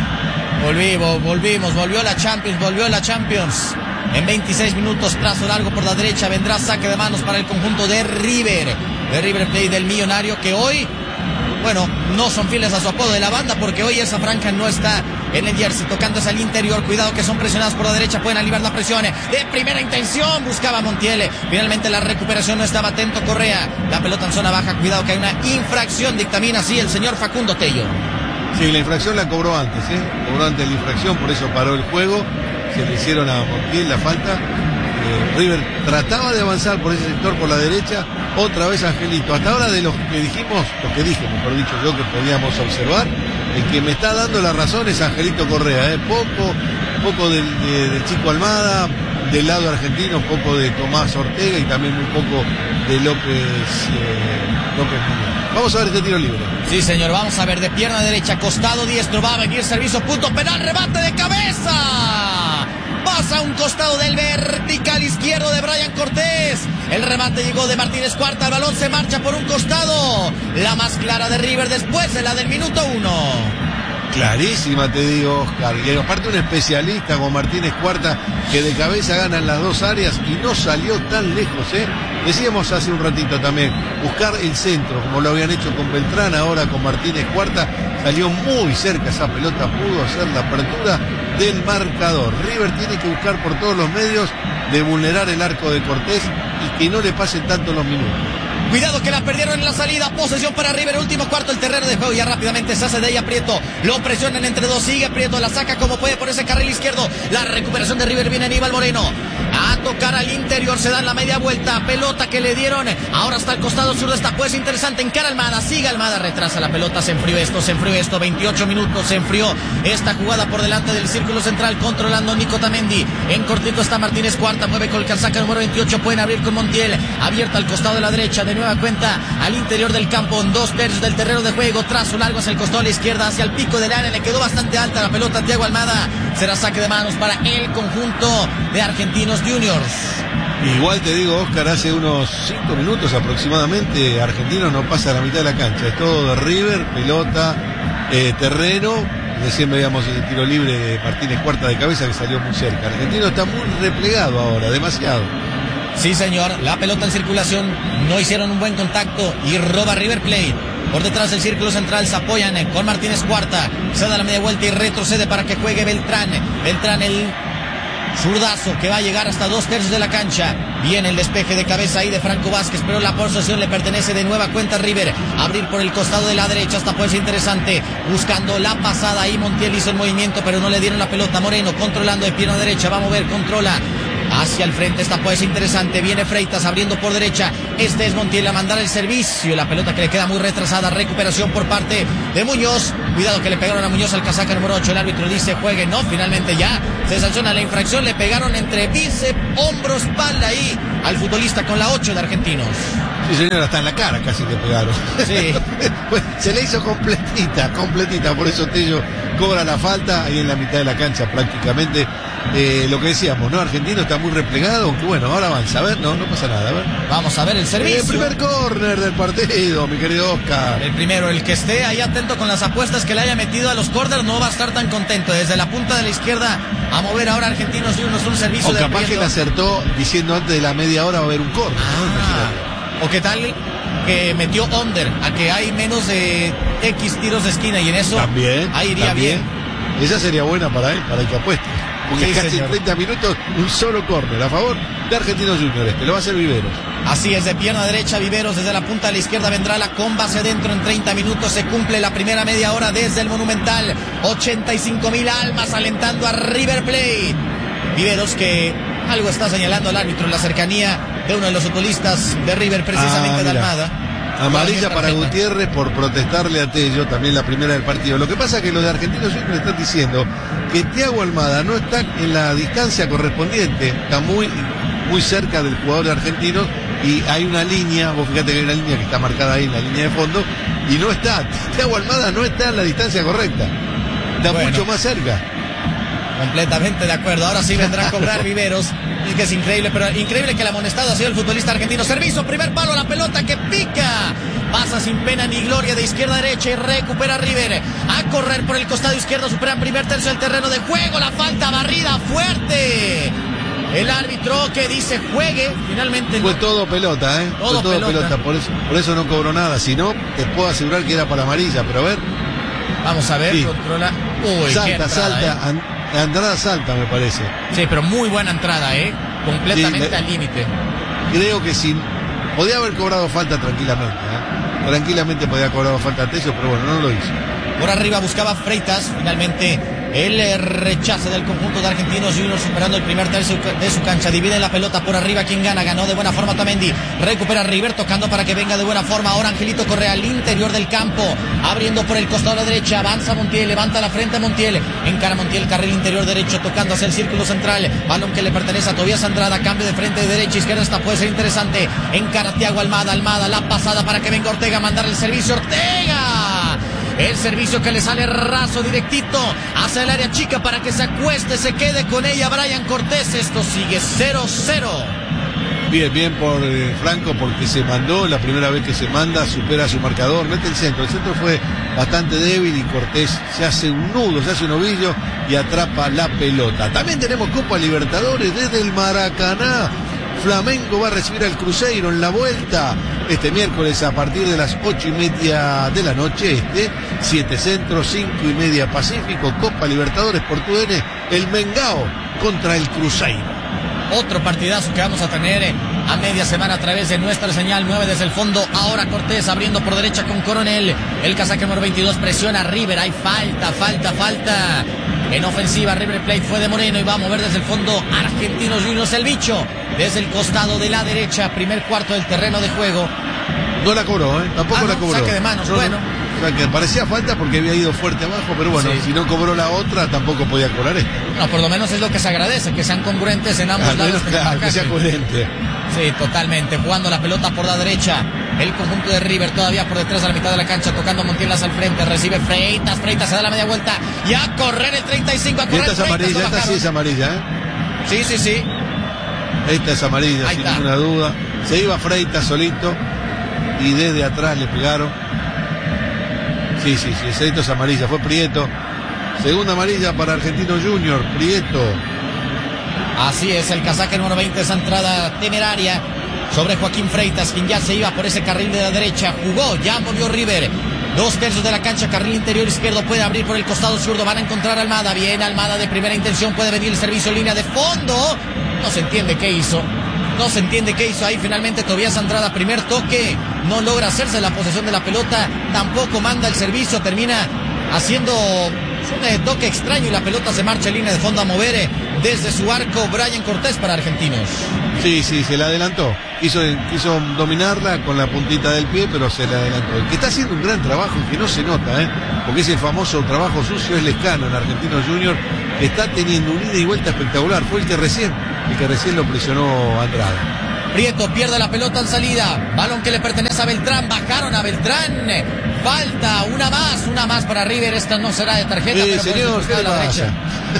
también. Volvió la Champions. En 26 minutos, trazo largo por la derecha, vendrá saque de manos para el conjunto de River Plate del Millonario, que hoy, bueno, no son fieles a su apodo de la banda, porque hoy esa franja no está en el jersey, tocándose al interior. Cuidado que son presionados por la derecha, pueden aliviar la presión. De primera intención buscaba Montiel, finalmente la recuperación, no estaba atento Correa. La pelota en zona baja, cuidado que hay una infracción, dictamina así el señor Facundo Tello. Sí, la infracción la cobró antes, cobró antes la infracción, por eso paró el juego. Se le hicieron a Montiel la falta. River trataba de avanzar por ese sector por la derecha, otra vez Angelito. Hasta ahora de los que dije, mejor dicho yo, que podíamos observar, el que me está dando la razón es Angelito Correa, poco del Chico Almada, del lado argentino, poco de Tomás Ortega y también un poco de López Muñoz. Vamos a ver este tiro libre. Sí, señor, vamos a ver, de pierna derecha, costado diestro, va a venir servicio, punto penal, remate de cabeza. Pasa a un costado del vertical izquierdo de Brian Cortés. El remate llegó de Martínez Cuarta. El balón se marcha por un costado. La más clara de River después de la del minuto 1. Clarísima, te digo, Oscar. Y aparte un especialista como Martínez Cuarta, que de cabeza ganan las dos áreas y no salió tan lejos, Decíamos hace un ratito también, buscar el centro, como lo habían hecho con Beltrán, ahora con Martínez Cuarta, salió muy cerca esa pelota, pudo hacer la apertura del marcador. River tiene que buscar por todos los medios de vulnerar el arco de Cortés y que no le pasen tanto los minutos. Cuidado que la perdieron en la salida, posesión para River, último cuarto, el terreno de juego, ya rápidamente se hace de ella Prieto, lo presionan entre dos, sigue Prieto, la saca como puede por ese carril izquierdo, la recuperación de River, viene Aníbal Moreno, a tocar al interior, se dan la media vuelta, pelota que le dieron, ahora hasta el costado sur de esta pues interesante, encara Almada, sigue Almada, retrasa la pelota, se enfrió esto, 28 minutos, se enfrió esta jugada por delante del círculo central, controlando Nico Tamendi, en cortito está Martínez Cuarta, mueve con el casaca número 28, pueden abrir con Montiel, abierta al costado de la derecha, de nueva cuenta al interior del campo, en 2/3 del terreno de juego, trazo largo hacia el costado a la izquierda, hacia el pico del área, le quedó bastante alta la pelota a Thiago Almada, será saque de manos para el conjunto de Argentinos Juniors. Igual te digo, Oscar, hace unos 5 minutos aproximadamente, Argentino no pasa a la mitad de la cancha, es todo de River, pelota, terreno, recién veíamos el tiro libre de Martínez Cuarta de cabeza que salió muy cerca. Argentino está muy replegado ahora, demasiado. Sí, señor, la pelota en circulación, no hicieron un buen contacto y roba River Plate. Por detrás del círculo central se apoyan con Martínez Cuarta, se da la media vuelta y retrocede para que juegue Beltrán, el zurdazo que va a llegar hasta 2/3 de la cancha. Viene el despeje de cabeza ahí de Franco Vázquez, pero la posesión le pertenece de nueva cuenta a River. Abrir por el costado de la derecha, hasta puede ser interesante. Buscando la pasada ahí, Montiel hizo el movimiento, pero no le dieron la pelota. Moreno controlando de pierna derecha, va a mover, controla. Hacia el frente, esta puede ser interesante. Viene Freitas abriendo por derecha. Este es Montiel a mandar el servicio. La pelota que le queda muy retrasada. Recuperación por parte de Muñoz. Cuidado que le pegaron a Muñoz al casaca número 8. El árbitro dice juegue. No, finalmente ya se sanciona la infracción. Le pegaron entre bíceps, hombro, espalda ahí al futbolista con la 8 de Argentinos. Sí, señor, hasta en la cara casi le pegaron. Sí. Pues, se le hizo completita. Por eso Tello cobra la falta ahí en la mitad de la cancha prácticamente. Lo que decíamos, ¿no? Argentino está muy replegado, aunque bueno, ahora avanza. A ver, no pasa nada. A ver. Vamos a ver el servicio. El primer córner del partido, mi querido Oscar. El primero, el que esté ahí atento con las apuestas que le haya metido a los córners no va a estar tan contento. Desde la punta de la izquierda a mover ahora Argentinos Juniors un servicio o de capaz que le acertó diciendo antes de la media hora va a haber un córner, ¿no? O qué tal que metió under a que hay menos de X tiros de esquina y en eso también, ahí iría bien. Esa sería buena para él, para el que apueste. Porque sí, casi señor. 30 minutos, un solo córner a favor de Argentinos Juniors, que lo va a hacer Viveros. Así es, de pierna derecha Viveros, desde la punta de la izquierda vendrá la comba hacia adentro en 30 minutos, se cumple la primera media hora desde el Monumental, 85,000 almas alentando a River Plate. Viveros que algo está señalando al árbitro en la cercanía de uno de los futbolistas de River, precisamente de Almada. Amarilla para Gutiérrez por protestarle a Tello, también la primera del partido. Lo que pasa es que los de Argentinos Juniors están diciendo que Thiago Almada no está en la distancia correspondiente, está muy cerca del jugador de Argentinos y hay una línea, vos fíjate que hay una línea que está marcada ahí en la línea de fondo y no está, Thiago Almada no está en la distancia correcta, está mucho más cerca. Completamente de acuerdo, ahora sí vendrá a cobrar Viveros. Es que es increíble, pero increíble que el amonestado ha sido el futbolista argentino. Servicio, primer palo, la pelota que pica. Pasa sin pena ni gloria de izquierda a derecha y recupera River. A correr por el costado izquierdo, supera en primer tercio del terreno de juego. La falta barrida fuerte. El árbitro que dice juegue, finalmente fue todo pelota, todo pelota. Por eso no cobró nada, si no, te puedo asegurar que era para amarilla, pero a ver. Vamos a ver, sí. Controla. Uy, salta. Andrada salta, me parece. Sí, pero muy buena entrada, completamente al límite. Creo que sí. Podía haber cobrado falta tranquilamente, Tranquilamente podía haber cobrado falta a Tello, pero bueno, no lo hizo. Por arriba buscaba Freitas, finalmente el rechace del conjunto de Argentinos Juniors superando el primer tercio de su cancha, divide la pelota por arriba, quien gana, ganó de buena forma Tamendi, recupera River tocando para que venga de buena forma, ahora Angelito Correa al interior del campo, abriendo por el costado a la derecha, avanza Montiel, levanta la frente a Montiel, encara Montiel, carril interior derecho, tocando hacia el círculo central, balón que le pertenece a Tobias Andrada, cambio de frente de derecha, izquierda, esta puede ser interesante, encara Thiago Almada, la pasada para que venga Ortega a mandar el servicio, Ortega. El servicio que le sale raso, directito, hacia el área chica para que se acueste, se quede con ella Brian Cortés. Esto sigue 0-0. Bien por Franco, porque se mandó, la primera vez que se manda, supera su marcador, mete el centro fue bastante débil y Cortés se hace un nudo, se hace un ovillo y atrapa la pelota. También tenemos Copa Libertadores desde el Maracaná. Flamengo va a recibir al Cruzeiro en la vuelta este miércoles a partir de las 8:30 de la noche, 7 Centro, 5:30 Pacífico, Copa Libertadores por TUN, el Mengao contra el Cruzeiro. Otro partidazo que vamos a tener a media semana a través de nuestra señal 9 desde el fondo. Ahora Cortés abriendo por derecha con Coronel. El casaque número 22 presiona a River. Hay falta. En ofensiva, River Plate fue de Moreno y va a mover desde el fondo Argentinos Juniors. El bicho desde el costado de la derecha, primer cuarto del terreno de juego. No la cobró, tampoco la cobró. Saque de manos, no, bueno. O sea, que parecía falta porque había ido fuerte abajo, pero bueno, si no cobró la otra, tampoco podía cobrar esta. No, por lo menos es lo que se agradece, que sean congruentes en ambos lados. Claro, que sea coherente. Sí, totalmente. Jugando la pelota por la derecha. El conjunto de River todavía por detrás de la mitad de la cancha, tocando Montiel al frente. Recibe Freitas se da la media vuelta. Y a correr el 35, a correr. Esta es amarilla, esta sí es amarilla, Sí. Esta es amarilla, sin ninguna duda. Se iba Freitas solito y desde atrás le pegaron. Sí, esto es amarilla, fue Prieto. Segunda amarilla para Argentinos Juniors, Prieto. Así es, el casaca número 20, esa entrada temeraria sobre Joaquín Freitas, quien ya se iba por ese carril de la derecha. Jugó, ya movió River. 2/3 de la cancha, carril interior izquierdo, puede abrir por el costado zurdo, van a encontrar a Almada. Bien, Almada de primera intención, puede venir el servicio, línea de fondo. No se entiende qué hizo. Ahí finalmente Tobías Andrada, primer toque, no logra hacerse la posesión de la pelota, tampoco manda el servicio, termina haciendo un toque extraño y la pelota se marcha en línea de fondo a mover desde su arco Brian Cortés para Argentinos. Sí, se la adelantó, quiso dominarla con la puntita del pie, pero se la adelantó. El que está haciendo un gran trabajo y que no se nota, porque es el famoso trabajo sucio, es Lescano en Argentinos Juniors, que está teniendo un ida y vuelta espectacular. Fue el que recién lo presionó Andrada. Prieto pierde la pelota en salida, balón que le pertenece a Beltrán, bajaron a Beltrán, falta una más para River. Esta no será de tarjeta, pero señor, ¿qué le pasa?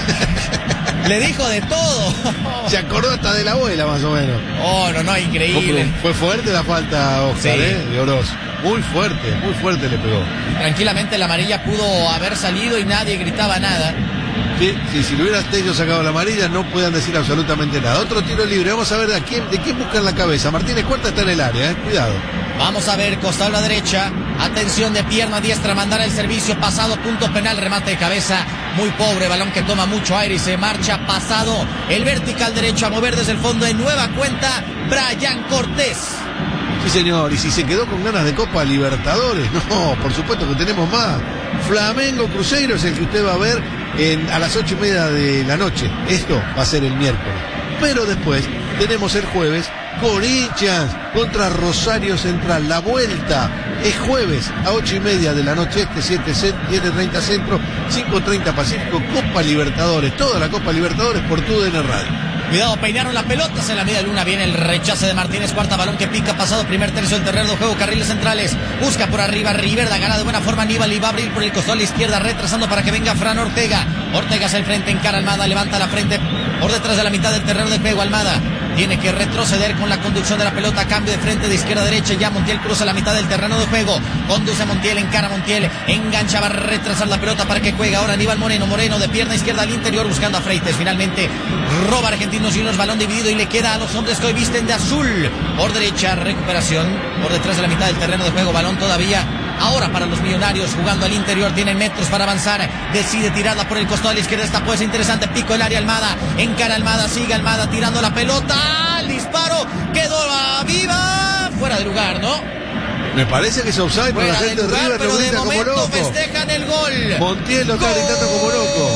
Le dijo de todo. Se acordó hasta de la abuela, más o menos. No, increíble. Fue fuerte la falta, Oscar, de Oroz. Muy fuerte le pegó. Tranquilamente la amarilla pudo haber salido y nadie gritaba nada. Sí, si le hubiera Tello sacado la amarilla, no puedan decir absolutamente nada. Otro tiro libre, vamos a ver de quién buscan la cabeza. Martínez Cuarta está en el área, cuidado. Vamos a ver, costado a la derecha, atención de pierna diestra, mandar el servicio, pasado, punto penal, remate de cabeza, muy pobre, balón que toma mucho aire y se marcha, pasado, el vertical derecho a mover desde el fondo, de nueva cuenta, Brian Cortés. Sí, señor, y si se quedó con ganas de Copa Libertadores, no, por supuesto que tenemos más. Flamengo Cruzeiro es el que usted va a ver a las 8:30 de la noche. Esto va a ser el miércoles. Pero después tenemos el jueves Corinthians contra Rosario Central. La vuelta es jueves a 8:30 de la noche, 7:30 Centro, 5:30 Pacífico, Copa Libertadores. Toda la Copa Libertadores por TUDN Radio. Cuidado, peinaron la pelota, se la media luna, viene el rechace de Martínez Cuarta, balón que pica, pasado primer tercio del terreno de juego, carriles centrales, busca por arriba, River, la gana de buena forma Aníbal y va a abrir por el costado a la izquierda, retrasando para que venga Fran Ortega hacia el frente, encara Almada, levanta la frente por detrás de la mitad del terreno de juego, Almada tiene que retroceder con la conducción de la pelota, cambio de frente de izquierda a derecha, ya Montiel cruza la mitad del terreno de juego, conduce Montiel, encara Montiel, engancha, va a retrasar la pelota para que juegue ahora Aníbal Moreno de pierna izquierda al interior buscando a Freites, finalmente roba Argentinos Juniors, balón dividido y le queda a los hombres que hoy visten de azul, por derecha, recuperación, por detrás de la mitad del terreno de juego, balón todavía ahora para los millonarios, jugando al interior, tienen metros para avanzar, decide tirarla por el costado a la izquierda, esta puede ser interesante, pico el área Almada, encara Almada, sigue Almada tirando la pelota, el disparo, quedó viva, fuera de lugar, ¿no? Me parece que es offside, pero la gente de River lo grita como loco. Festejan el gol. Montiel lo está gritando como loco.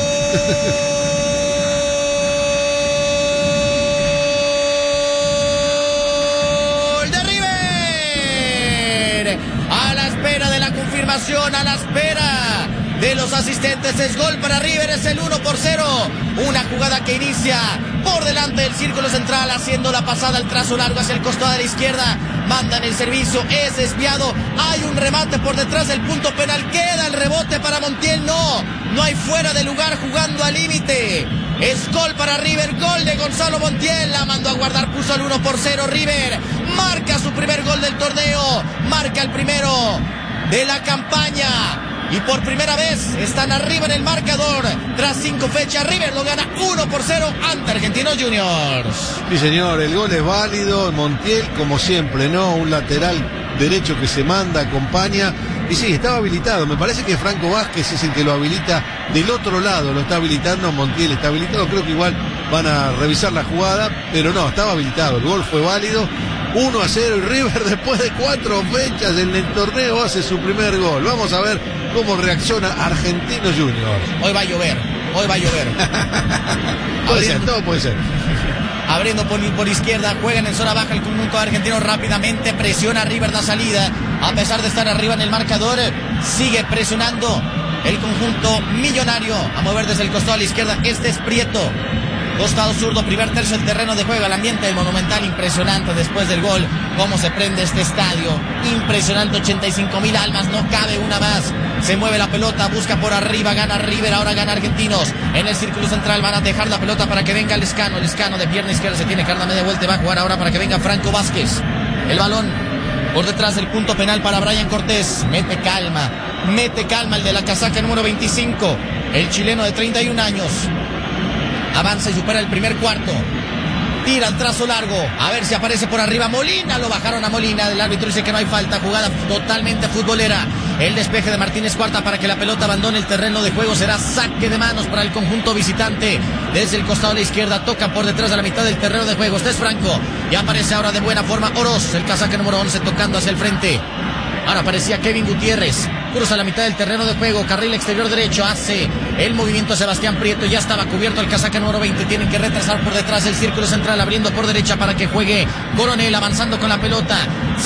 A la espera de la confirmación, a la espera de los asistentes, es gol para River, es el 1-0, una jugada que inicia por delante del círculo central, haciendo la pasada, el trazo largo hacia el costado de la izquierda, mandan el servicio, es desviado, hay un remate por detrás del punto penal, queda el rebote para Montiel, no hay fuera de lugar, jugando al límite, es gol para River, gol de Gonzalo Montiel, la mandó a guardar, puso el 1-0, River marca su primer gol del torneo, marca el primero de la campaña y por primera vez están arriba en el marcador tras 5 fechas. River lo gana 1-0 ante Argentinos Juniors. Sí, señor, el gol es válido. Montiel, como siempre, ¿no? Un lateral derecho que se manda, acompaña. Y sí, estaba habilitado. Me parece que Franco Vázquez es el que lo habilita del otro lado. Lo está habilitando, Montiel está habilitado. Creo que igual van a revisar la jugada, pero no, estaba habilitado. El gol fue válido. 1-0 y River después de 4 fechas en el torneo hace su primer gol. Vamos a ver cómo reacciona Argentinos Juniors. Hoy va a llover. hoy va a llover. Puede ser, todo puede ser. Abriendo por izquierda, juegan en zona baja el conjunto argentino rápidamente, presiona River la salida, a pesar de estar arriba en el marcador, sigue presionando el conjunto millonario, a mover desde el costado a la izquierda, este es Prieto, costado zurdo, primer tercio del terreno de juego, el ambiente del Monumental impresionante después del gol, cómo se prende este estadio, impresionante, 85,000 almas, no cabe una más, se mueve la pelota, busca por arriba, gana River, ahora gana Argentinos, en el círculo central van a dejar la pelota para que venga Lescano de pierna izquierda, se tiene que dar la media vuelta y va a jugar ahora para que venga Franco Vázquez, el balón por detrás del punto penal para Brian Cortés, mete calma el de la casaca número 25, el chileno de 31 años, avanza y supera el primer cuarto, tira el trazo largo, a ver si aparece por arriba Molina, lo bajaron a Molina, el árbitro dice que no hay falta, jugada totalmente futbolera, el despeje de Martínez Cuarta para que la pelota abandone el terreno de juego, será saque de manos para el conjunto visitante, desde el costado de la izquierda, toca por detrás de la mitad del terreno de juego, este es Franco, y aparece ahora de buena forma Oroz, el casaca número 11 tocando hacia el frente, ahora aparecía Kevin Gutiérrez, cruza la mitad del terreno de juego, carril exterior derecho, hace el movimiento Sebastián Prieto, ya estaba cubierto el casaca número 20, tienen que retrasar por detrás el círculo central, abriendo por derecha para que juegue Coronel, avanzando con la pelota,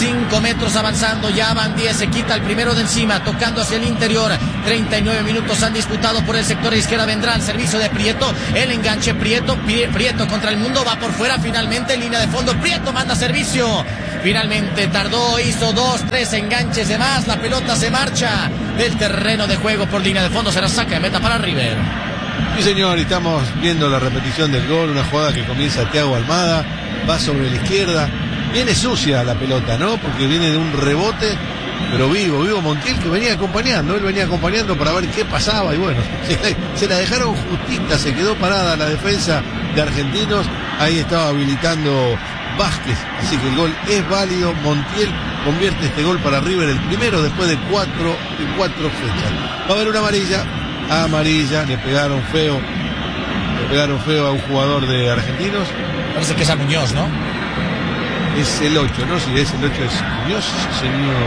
5 metros avanzando, ya van 10, se quita el primero de encima, tocando hacia el interior, 39 minutos han disputado por el sector izquierda, vendrá el servicio de Prieto, el enganche Prieto contra el mundo, va por fuera, finalmente en línea de fondo, Prieto manda servicio, finalmente tardó, hizo 2, 3 enganches de más, la pelota se marcha del terreno de juego por línea de fondo, será saque de meta para River. Sí señor, estamos viendo la repetición del gol, una jugada que comienza Thiago Almada, va sobre la izquierda, viene sucia la pelota, ¿no? Porque viene de un rebote, pero vivo Montiel que venía acompañando, él venía acompañando para ver qué pasaba y bueno, se la dejaron justita, se quedó parada la defensa de Argentinos, ahí estaba habilitando Vázquez, así que el gol es válido, Montiel convierte este gol para River, el primero después de cuatro fechas. Va a haber una amarilla, le pegaron feo a un jugador de Argentinos. Parece que es a Muñoz, ¿no? Es el 8, ¿no? Si es el 8 es Muñoz, señor.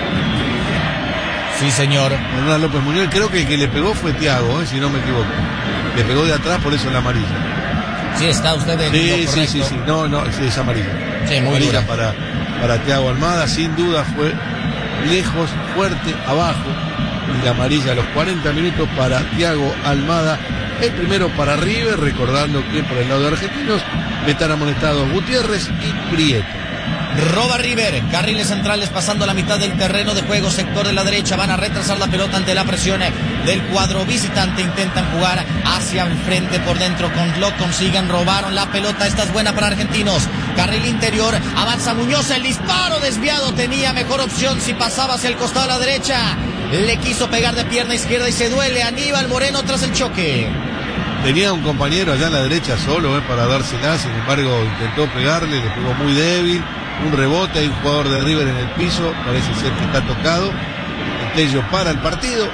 Sí, señor. Hernán López Muñoz, creo que el que le pegó fue Thiago, si no me equivoco. Le pegó de atrás, por eso la amarilla. Sí, está usted en lo correcto. Sí. No, sí, es amarilla. Sí, muy amarilla dura. Para Thiago Almada, sin duda fue lejos, fuerte, abajo. Y la amarilla a los 40 minutos para Thiago Almada. El primero para River, recordando que por el lado de Argentinos están amonestados Gutiérrez y Prieto. Roba River, carriles centrales pasando la mitad del terreno de juego, sector de la derecha, van a retrasar la pelota ante la presión del cuadro visitante, intentan jugar hacia el frente por dentro, lo consiguen, robaron la pelota, esta es buena para Argentinos, carril interior, avanza Muñoz, el disparo desviado, tenía mejor opción si pasaba hacia el costado de la derecha, le quiso pegar de pierna izquierda y se duele Aníbal Moreno tras el choque. Tenía un compañero allá en la derecha solo para dársela, sin embargo intentó pegarle, le pegó muy débil, un rebote, hay un jugador de River en el piso, parece ser que está tocado, el Tello para el partido,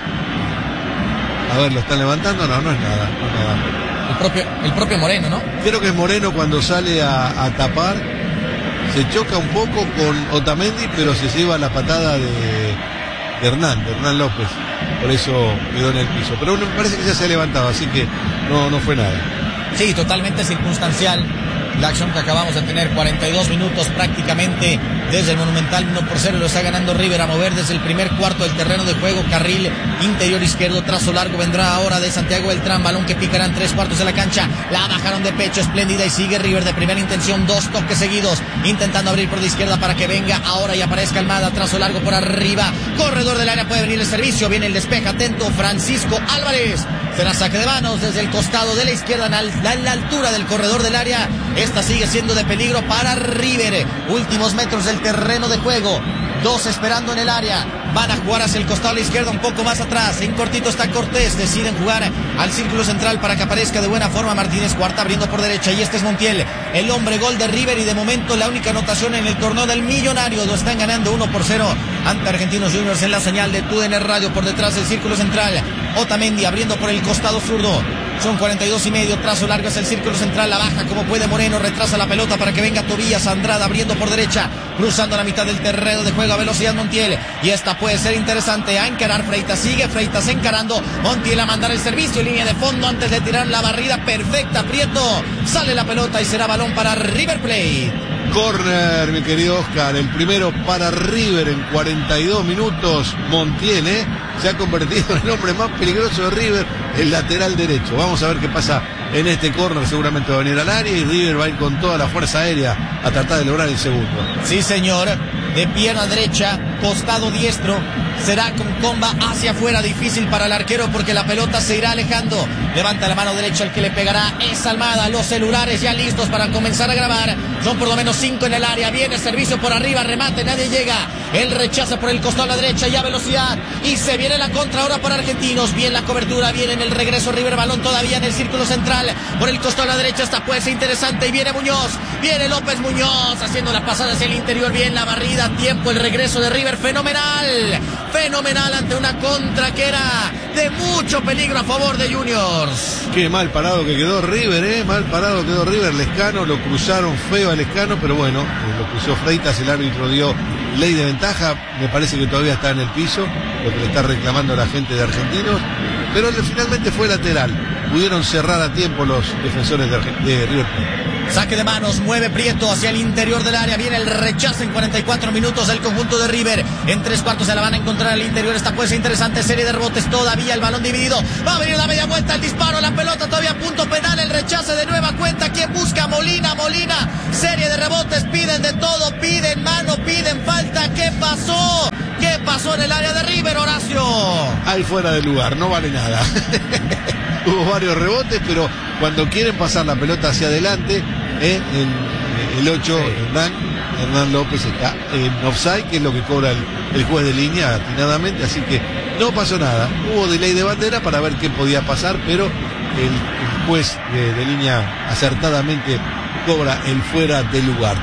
a ver, ¿lo están levantando? No es nada. El propio Moreno, ¿no? Creo que es Moreno cuando sale a tapar, se choca un poco con Otamendi, pero se lleva la patada de Hernán López, por eso quedó en el piso, pero me parece que ya se ha levantado, así que no fue nada. Sí, totalmente circunstancial la acción que acabamos de tener, 42 minutos prácticamente desde el Monumental, 1-0, lo está ganando River, a mover desde el primer cuarto del terreno de juego, carril interior izquierdo, trazo largo, vendrá ahora de Santiago Beltrán, balón que picarán 3/4 de la cancha, la bajaron de pecho, espléndida y sigue River de primera intención, 2 toques seguidos, intentando abrir por la izquierda para que venga ahora y aparezca Almada, trazo largo por arriba, corredor del área, puede venir el servicio, viene el despeje, atento Francisco Álvarez, será saque de manos desde el costado de la izquierda, en la altura del corredor del área, esta sigue siendo de peligro para River, últimos metros del terreno de juego, 2 esperando en el área, van a jugar hacia el costado de la izquierda, un poco más atrás, en cortito está Cortés, deciden jugar al círculo central para que aparezca de buena forma Martínez Cuarta, abriendo por derecha, y este es Montiel, el hombre gol de River, y de momento la única anotación en el torneo del Millonario, lo están ganando 1-0 ante Argentinos Juniors en la señal de TUDN Radio, por detrás del círculo central, Otamendi abriendo por el costado zurdo, Son 42.5. Trazo largo es el círculo central. La baja como puede Moreno. Retrasa la pelota para que venga Tobías Andrada abriendo por derecha. Cruzando la mitad del terreno de juego a velocidad Montiel. Y esta puede ser interesante. A encarar Freitas. Sigue Freitas encarando. Montiel a mandar el servicio. Línea de fondo antes de tirar la barrida perfecta. Prieto. Sale la pelota y será balón para River Plate. Corner, mi querido Oscar, el primero para River en 42 minutos. Montiel, se ha convertido en el hombre más peligroso de River, el lateral derecho. Vamos a ver qué pasa en este corner. Seguramente va a venir al área y River va a ir con toda la fuerza aérea a tratar de lograr el segundo. Sí, señor. De pierna derecha, costado diestro. Será con comba hacia afuera, difícil para el arquero porque la pelota se irá alejando. Levanta la mano derecha, el que le pegará es Almada. Los celulares ya listos para comenzar a grabar. Son por lo menos 5 en el área. Viene servicio por arriba, remate, nadie llega. El rechaza por el costado a la derecha, ya velocidad. Y se viene la contra ahora para Argentinos. Bien la cobertura, viene en el regreso River, balón todavía en el círculo central. Por el costado a la derecha, esta puede ser interesante. Y viene Muñoz, viene López Muñoz, haciendo la pasada hacia el interior. Bien la barrida, tiempo, el regreso de River, fenomenal. Fenomenal ante una contra que era de mucho peligro a favor de Juniors. Qué mal parado que quedó River, mal parado quedó River. Lescano, lo cruzaron feo a Lescano, pero bueno, lo cruzó Freitas, el árbitro dio ley de ventaja. Me parece que todavía está en el piso, lo que le está reclamando la gente de Argentinos, pero finalmente fue lateral. Pudieron cerrar a tiempo los defensores de River Plate. Saque de manos, mueve Prieto hacia el interior del área. Viene el rechazo en 44 minutos del conjunto de River. En 3/4 se la van a encontrar al interior. Esta puede ser interesante, serie de rebotes todavía, el balón dividido. Va a venir la media vuelta, el disparo, la pelota todavía a punto penal. El rechazo de nueva cuenta. ¿Quién busca? Molina. Serie de rebotes, piden de todo, piden mano, piden falta. ¿Qué pasó? ¿Qué pasó en el área de River, Horacio? Ahí fuera de lugar, no vale nada. Hubo varios rebotes, pero cuando quieren pasar la pelota hacia adelante, el 8, Hernán López está en offside, que es lo que cobra el juez de línea atinadamente, así que no pasó nada. Hubo delay de bandera para ver qué podía pasar, pero el juez de línea acertadamente cobra el fuera de lugar.